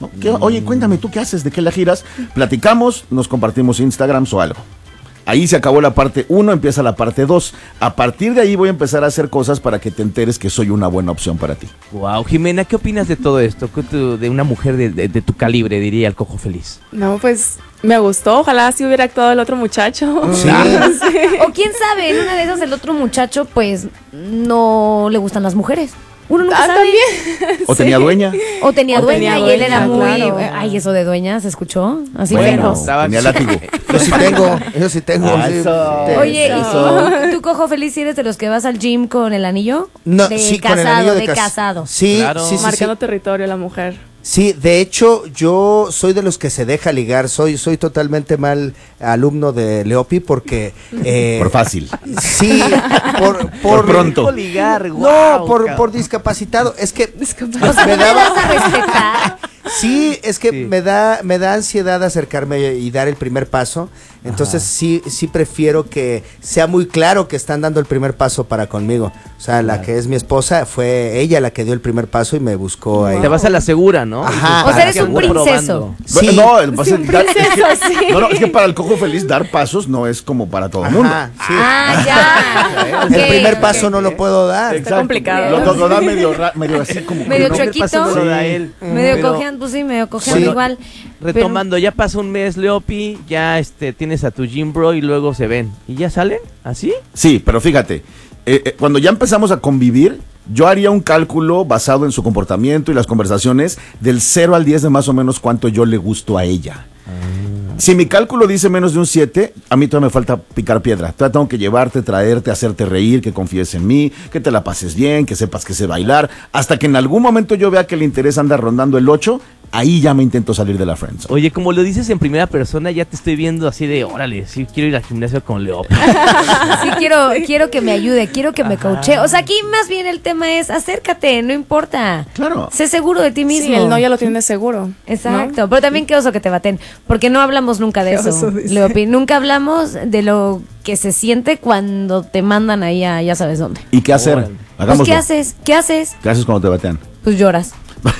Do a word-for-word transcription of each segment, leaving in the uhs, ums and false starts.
¿no? ¿Qué, oye, cuéntame, ¿tú qué haces? ¿De qué la giras? Platicamos, nos compartimos Instagrams o algo. Ahí se acabó la parte uno, empieza la parte dos. A partir de ahí voy a empezar a hacer cosas para que te enteres que soy una buena opción para ti. Wow, Jimena, ¿qué opinas de todo esto? De una mujer de, de, de tu calibre, diría el Cojo Feliz. No, pues me gustó, ojalá sí hubiera actuado el otro muchacho. Sí. Sí. O quién sabe, en una de esas el otro muchacho pues no le gustan las mujeres. Uno nunca ah, sabe. ¿También? O tenía dueña. O tenía o dueña tenía y él era dueña, muy... claro. Ay, eso de dueña, ¿se escuchó? Así Bueno, feo. tenía látigo. Yo sí tengo, yo sí tengo. Ah, sí. eso. Sí. Oye, Eso. ¿y tú, Cojo Feliz, eres de los que vas al gym con el anillo? No, de sí, casado, con el anillo de, de cas- casado. Sí, Claro. sí, sí, Marcando sí. territorio la mujer. Sí, de hecho, yo soy de los que se deja ligar. Soy, soy totalmente mal alumno de Leopi porque eh, Por fácil. sí, por, por, Por pronto. Ligar, No, guau, por, cabrón. por discapacitado. Es que O sea, me ¿no te daba. vas a respetar? Sí, es que Sí. me da me da ansiedad acercarme y dar el primer paso. Entonces sí sí prefiero que sea muy claro que están dando el primer paso para conmigo. O sea, la que es mi esposa fue ella la que dio el primer paso y me buscó ahí. Te vas a la segura, ¿no? Ajá. O sea, eres Que un ando princeso. Sí. No, el pase- un dar- es que- princeso, sí. no, no, es que para el Cojo Feliz dar pasos no es como para todo el mundo. Ajá, sí. Ah, ya. El Ok, primer ok. paso no lo puedo dar. Está complicado. Lo, lo- lo da medio, ra- medio así como... Medio que no. chuequito. El paso no lo da él. Medio Pero, cojeando, pues sí, medio cojeando Sí. igual. retomando, ya pasa un mes, Leopi, ya este tienes a tu gym bro y luego se ven. ¿Y ya salen? ¿Así? Sí, pero fíjate, eh, eh, cuando ya empezamos a convivir, yo haría un cálculo basado en su comportamiento y las conversaciones del cero al diez de más o menos cuánto yo le gusto a ella. Si mi cálculo dice menos de un siete, a mí todavía me falta picar piedra. Todavía tengo que llevarte, traerte, hacerte reír, que confíes en mí, que te la pases bien, que sepas que sé bailar. Hasta que en algún momento yo vea que el interés anda rondando el ocho, ahí ya me intento salir de la friendzone. Oye, como lo dices en primera persona, ya te estoy viendo así de, órale, sí quiero ir al gimnasio con Leopi. Sí, quiero, quiero que me ayude, quiero que me coache. O sea, aquí más bien el tema es acércate, no importa. Claro. Sé seguro de ti mismo. Sí, el no ya lo tienes seguro. ¿no? Exacto, pero también qué oso que te baten, porque no hablamos nunca de Qué eso, oso, dice. Leopi, nunca hablamos de lo que se siente cuando te mandan ahí a ya sabes dónde. ¿Y qué hacer? Órale. Pues, Hagámoslo. ¿qué haces? ¿Qué haces? ¿Qué haces cuando te batean? Pues lloras.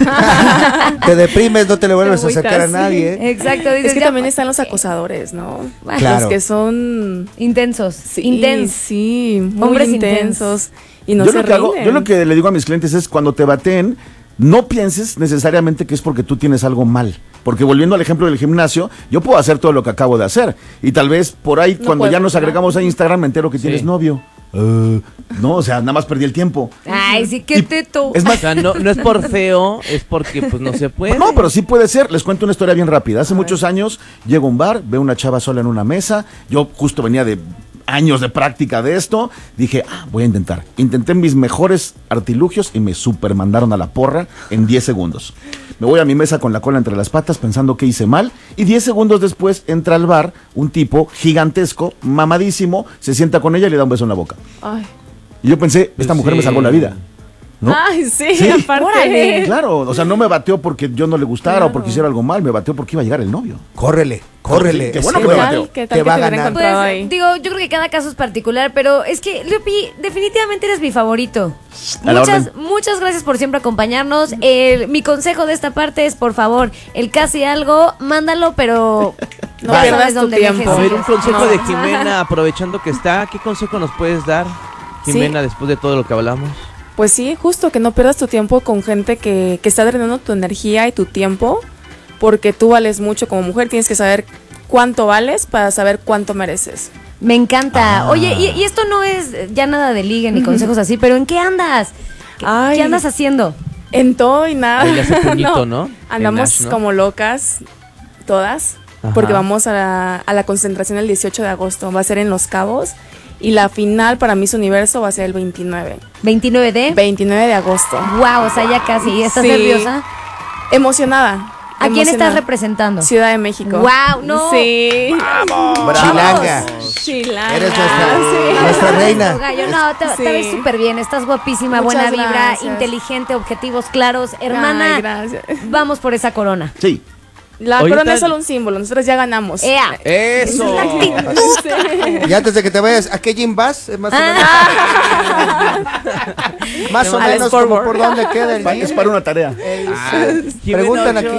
Te deprimes, no te le vuelves a Te acercar a agüitas, nadie. sí. Exacto, dices, Es que ya, también pues, están los acosadores, ¿no? Bueno, Claro. Los que son intensos, sí, intensos. sí, muy Hombres intensos y no yo, se lo que hago- rinden. yo lo que le digo a mis clientes es cuando te baten, no pienses necesariamente que es porque tú tienes algo mal. Porque volviendo al ejemplo del gimnasio, yo puedo hacer todo lo que acabo de hacer. Y tal vez por ahí, No cuando puedo, ya nos ¿no? agregamos a Instagram, me entero que Sí. tienes novio. Eh, no, o sea, nada más perdí el tiempo. Ay, sí, Y- qué teto. Es O más, sea, no, no es por feo, es porque pues no se puede. no, pero sí puede ser. Les cuento una historia bien rápida. Hace muchos años llego a un bar, veo una chava sola en una mesa. Yo justo venía de años de práctica de esto. Dije, ah, voy a intentar. Intenté mis mejores artilugios y me super mandaron a la porra en diez segundos. Me voy a mi mesa con la cola entre las patas pensando que hice mal. Y diez segundos después entra al bar un tipo gigantesco, mamadísimo, se sienta con ella y le da un beso en la boca. Ay, Y yo pensé, esta mujer me Sí. salvó la vida. ¿No? Ay, sí, Sí. aparte. Órale. Claro, o sea, no me bateó porque yo no le gustara Claro. o porque hiciera algo mal, me bateó porque iba a llegar el novio. Córrele, córrele. Qué bueno Sí, que me ¿Qué bateó. tal, qué tal Te que va a te hubiera ganar. Pues, encontrado ahí? digo, yo creo que cada caso es particular, pero es que, Leopi, definitivamente eres mi favorito. A la Muchas, orden. muchas gracias por siempre acompañarnos. El- mi consejo de esta parte es, por favor, el casi algo, mándalo, pero No ya pierdas sabes tu dónde tiempo. dejes A ver, ir. un consejo No. de Jimena, aprovechando que está, ¿qué consejo nos puedes dar, Jimena, después de todo lo que hablamos? Pues sí, justo que no pierdas tu tiempo con gente que, que está drenando tu energía y tu tiempo, porque tú vales mucho como mujer, tienes que saber cuánto vales para saber cuánto mereces. Me encanta. Ah. Oye, y, y esto no es ya nada de ligue ni consejos así, pero ¿en qué andas? ¿Qué, Ay. qué andas haciendo? En todo y nada. Ahí le hace puñito, ¿no? Andamos En Nash, ¿no? como locas, todas, Ajá. porque vamos a la, a la concentración el dieciocho de agosto, va a ser en Los Cabos, y la final para Miss Universo va a ser el veintinueve. ¿veintinueve de? veintinueve de agosto. Wow, o sea, ya casi. ¿Estás Sí. nerviosa? Emocionada. ¿A quién estás emocionada. representando? Ciudad de México. Wow, no. Sí. Chilanga. Chilanga. Eres nuestra, sí. nuestra reina. Gallo, no, te, Sí. te ves súper bien, estás guapísima, Muchas buena vibra, gracias. inteligente, objetivos claros. Hermana, Ay, gracias. vamos por esa corona. Sí. La Ahorita- corona es solo un símbolo, nosotros ya ganamos. ¡Ea! ¡Eso! Sí. Y antes de que te vayas, ¿a qué gym vas? Eh, Más o menos, más o Al menos como scoreboard. por dónde queda el Pa- gym. Es para una tarea. Eh, Ah, Jimena Preguntan Ochoa. aquí.